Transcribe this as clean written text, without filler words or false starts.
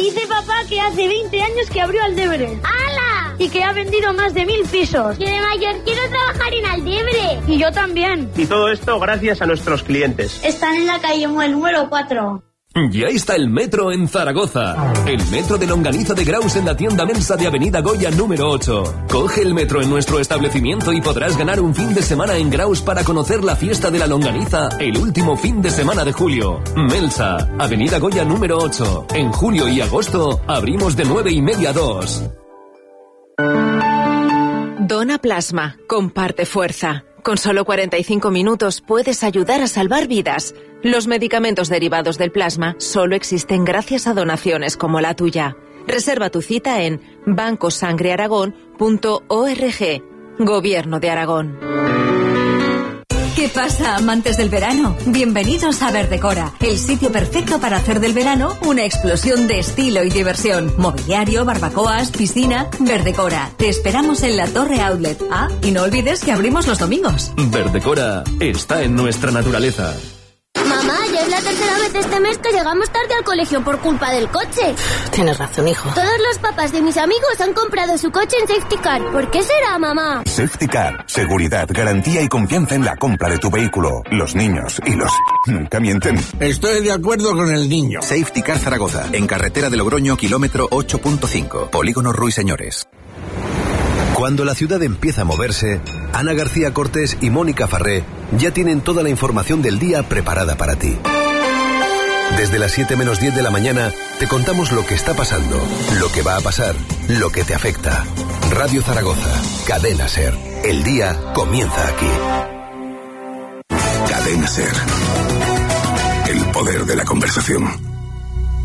Dice papá que hace 20 años que abrió Aldebre. ¡Hala! Y que ha vendido más de 1000 pisos. Yo de mayor quiero trabajar en Aldebre. Y yo también. Y todo esto gracias a nuestros clientes. Están en la calle Muel número 4. Ya está el metro en Zaragoza. El metro de longaniza de Graus en la tienda Mensa de Avenida Goya número 8. Coge el metro en nuestro establecimiento y podrás ganar un fin de semana en Graus para conocer la fiesta de la longaniza el último fin de semana de julio. Mensa, Avenida Goya número 8. En julio y agosto abrimos de 9:30 a 2. Dona plasma, comparte fuerza. Con solo 45 minutos puedes ayudar a salvar vidas. Los medicamentos derivados del plasma solo existen gracias a donaciones como la tuya. Reserva tu cita en bancosangrearagón.org. Gobierno de Aragón. ¿Qué pasa, amantes del verano? Bienvenidos a Verdecora, el sitio perfecto para hacer del verano una explosión de estilo y diversión. Mobiliario, barbacoas, piscina. Verdecora, te esperamos en la Torre Outlet. Ah, y no olvides que abrimos los domingos. Verdecora está en nuestra naturaleza. Mamá, ya es la tercera vez este mes que llegamos tarde al colegio por culpa del coche. Tienes razón, hijo. Todos los papás de mis amigos han comprado su coche en Safety Car. ¿Por qué será, mamá? Safety Car. Seguridad, garantía y confianza en la compra de tu vehículo. Los niños y los... nunca mienten. Estoy de acuerdo con el niño. Safety Car Zaragoza, en carretera de Logroño, kilómetro 8.5. Polígono Ruiseñores. Cuando la ciudad empieza a moverse, Ana García Cortés y Mónica Farré ya tienen toda la información del día preparada para ti. Desde las 7 menos 10 de la mañana te contamos lo que está pasando, lo que va a pasar, lo que te afecta. Radio Zaragoza, Cadena SER. El día comienza aquí. Cadena SER. El poder de la conversación.